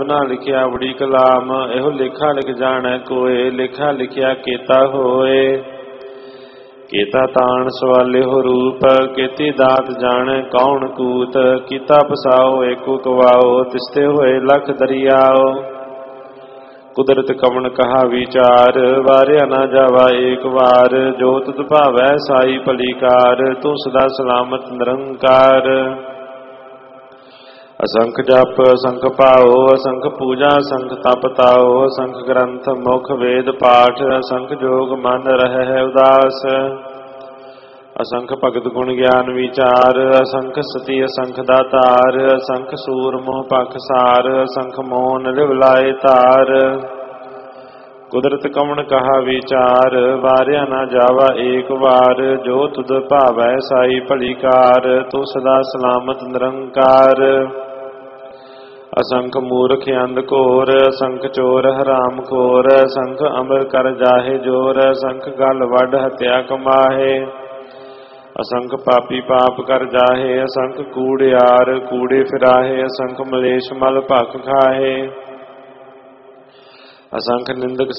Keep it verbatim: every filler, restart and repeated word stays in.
ਨਾ ਲਿਖਿਆ ਬੜੀ ਕਲਾਮ, ਇਹੋ ਲੇਖਾ ਲਿਖ ਜਾਣੈ ਕੋਏ, ਲੇਖਾ ਲਿਖਿਆ ਕੀਤਾ ਹੋਏ। ਕੀਤਾ ਤਾਣ ਸਵਾਲੇ ਹੋ ਰੂਪ, ਕੀਤੀ ਦਾਤ ਜਾਣੈ ਕੌਣ ਕੂਤ। ਕੀਤਾ ਪਸਾਓ ਏਕੋ ਕਵਾਓ, ਤਿਸਤੇ ਹੋਏ ਲਖ ਦਰਿਆਓ। ਕੁਦਰਤ ਕਵਣ ਕਹਾ ਵਿਚਾਰ, ਵਾਰਿਆ ਨਾ ਜਾਵਾ ਏਕ ਵਾਰ। ਜੋ ਤੁਧ ਭਾਵੈ ਸਾਈ ਭਲੀਕਾਰ, ਤੂੰ ਸਦਾ ਸਲਾਮਤ ਨਿਰੰਕਾਰ। ਅਸੰਖ ਜਪ ਅਸੰਖ ਭਾਓ, ਅਸੰਖ ਪੂਜਾ ਅਸੰਖ ਤਪ ਤਾਓ। ਅਸੰਖ ਗ੍ਰੰਥ ਮੁਖ ਵੇਦ ਪਾਠ, ਅਸੰਖ ਜੋਗ ਮਨ ਰਹਿ ਉਦਾਸ। ਅਸੰਖ ਭਗਤ ਗੁਣ ਗਿਆਨ ਵਿਚਾਰ, ਅਸੰਖ ਸਤੀ ਅਸੰਖ ਦਾਤਾਰ। ਅਸੰਖ ਸੂਰ ਮੋਹ ਪਖਸਾਰ, ਅਸੰਖ ਮੋਨ ਲਿਵ ਲਾਏ ਧਾਰ। ਕੁਦਰਤ ਕਵਣ ਕਹਾ ਵਿਚਾਰ, ਵਾਰਿਆ ਨਾ ਜਾਵਾ ਏਕ ਵਾਰ। ਜੋ ਤੁਧ ਭਾਵੈ ਸਾਈ ਭਲੀਕਾਰ, ਤੂੰ ਸਦਾ ਸਲਾਮਤ ਨਿਰੰਕਾਰ। ਅਸੰਖ ਮੂਰਖ ਅੰਧ ਘੋਰ, ਅਸੰਖ ਚੋਰ ਹਰਾਮ ਖੋਰ। ਅਸੰਖ ਅਮਰ ਕਰ ਜਾਹੇ ਜੋਰ, ਅਸੰਖ ਗਲ ਵੱਢ ਹਤਿਆ ਕਮਾਹੇ। ਅਸੰਖ ਪਾਪੀ ਪਾਪ ਕਰ ਜਾਹੇ, ਅਸੰਖ ਕੂੜਿਆਰ ਕੂੜੇ ਫਿਰਾਹੇ। ਅਸੰਖ ਮਲੇਸ਼ ਮਲ ਭਖ ਖਾਹੇ। ਅਸੰਖ ਨਿੰਦਕ